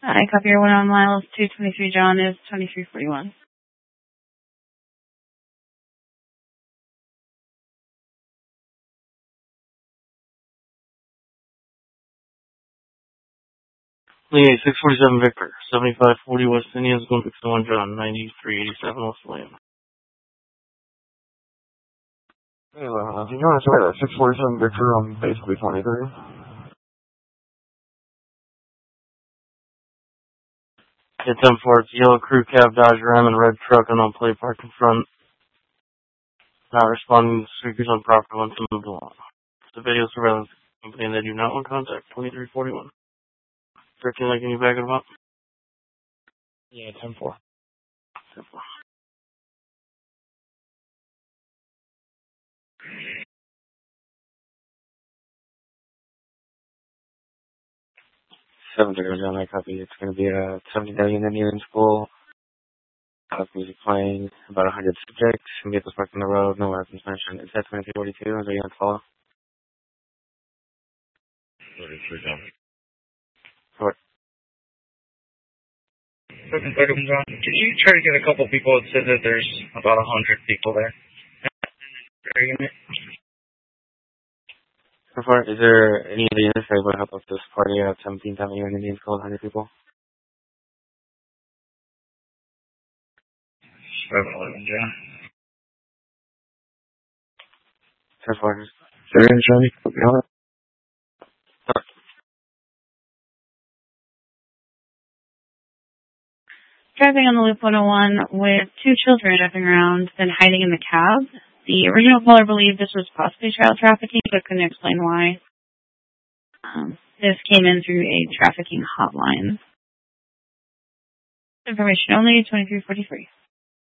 I copy your 1 on Miles 223 John is 2341. Lee 647 Victor, 7540 West Indians, going to 61 John, 9387 West William. Hey, if you want to say that 647 Victor, I'm basically 23. Hit 10-4, it's yellow crew cab, Dodge Ram, and red truck on plate parked in front. Not responding to speakers on property once moved along. The video surveillance company that do not want contact, 2341. 13, can you back it up? Yeah, 10-4. 10-4. John, I copy. It's going to be a 70 Indian school. Music playing, about 100 subjects, vehicles parked on the road, no weapons mentioned. It's at 2342, is there you want to follow? 43 John. What? John, could you try to get a couple people? It says that there's about 100 people there. So far, is there any of the units that would help us this party at 17th Avenue in Indian School, 100 people? 11 John. 10-4. Sorry, Johnny. Driving on the Loop 101 with 2 children driving around, then hiding in the cab. The original caller believed this was possibly child trafficking, but couldn't explain why. This came in through a trafficking hotline. Information only, 2343.